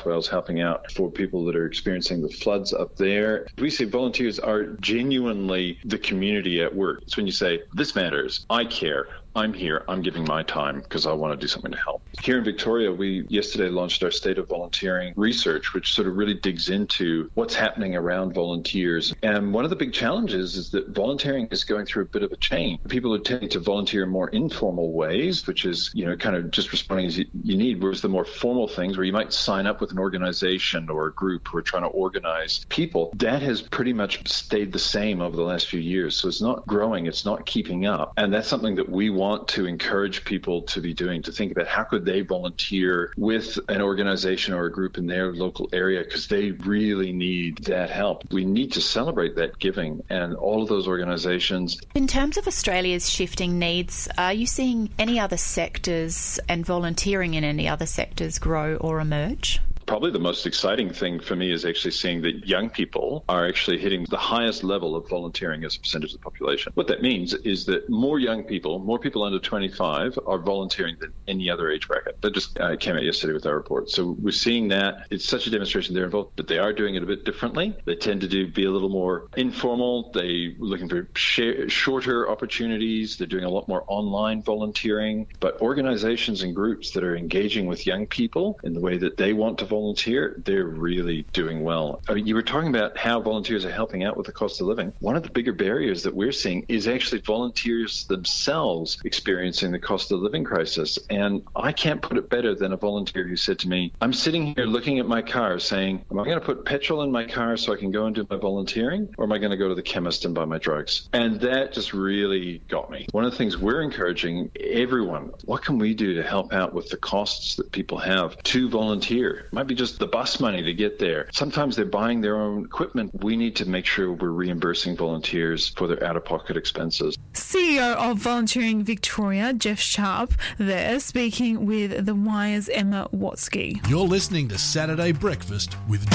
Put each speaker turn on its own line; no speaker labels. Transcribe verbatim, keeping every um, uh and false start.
South Wales helping out for people that are experiencing the floods up there. We say volunteers are genuinely the community at work. It's when you say, this matters, I care, I'm here, I'm giving my time because I want to do something to help. Here in Victoria, we yesterday launched our State of Volunteering research, which sort of really digs into what's happening around volunteers. And one of the big challenges is that volunteering is going through a bit of a change. People are tending to volunteer in more informal ways, which is, you know, kind of just responding as you, you need, whereas the more formal things where you might sign up with an organization or a group who are trying to organize people, that has pretty much stayed the same over the last few years. So it's not growing, it's not keeping up. And that's something that we want want to encourage people to be doing, to think about how could they volunteer with an organization or a group in their local area, because they really need that help. We need to celebrate that giving and all of those organizations.
In terms of Australia's shifting needs, are you seeing any other sectors and volunteering in any other sectors grow or emerge?
Probably the most exciting thing for me is actually seeing that young people are actually hitting the highest level of volunteering as a percentage of the population. What that means is that more young people, more people under twenty-five are volunteering than any other age bracket. That just uh, came out yesterday with our report. So we're seeing that. It's such a demonstration they're involved, but they are doing it a bit differently. They tend to do be a little more informal. They're looking for sh- shorter opportunities. They're doing a lot more online volunteering. But organizations and groups that are engaging with young people in the way that they want to volunteer, they're really doing well. I mean, you were talking about how volunteers are helping out with the cost of living. One of the bigger barriers that we're seeing is actually volunteers themselves experiencing the cost of living crisis. And I can't put it better than a volunteer who said to me, I'm sitting here looking at my car saying, am I going to put petrol in my car so I can go and do my volunteering? Or am I going to go to the chemist and buy my drugs? And that just really got me. One of the things we're encouraging everyone, what can we do to help out with the costs that people have to volunteer? It might be just the bus money to get there. Sometimes they're buying their own equipment. We need to make sure we're reimbursing volunteers for their out-of-pocket expenses.
C E O of Volunteering Victoria, Jeff Sharp, there speaking with The Wire's Emma Watsky.
You're listening to Saturday Breakfast with